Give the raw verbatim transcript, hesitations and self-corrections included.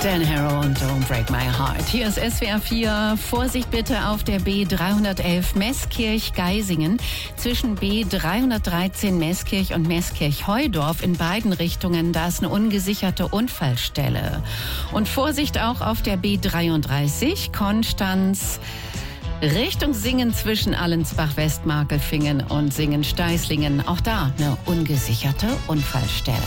Dan Harrow und Don't Break My Heart. Hier ist S W R vier. Vorsicht bitte auf der B dreihundertelf Meßkirch-Geisingen. Zwischen B dreihundertdreizehn Meßkirch und Meßkirch-Heudorf in beiden Richtungen. Da ist eine ungesicherte Unfallstelle. Und Vorsicht auch auf der B dreiunddreißig Konstanz Richtung Singen zwischen Allensbach-Westmarkelfingen und Singen-Steißlingen. Auch da eine ungesicherte Unfallstelle.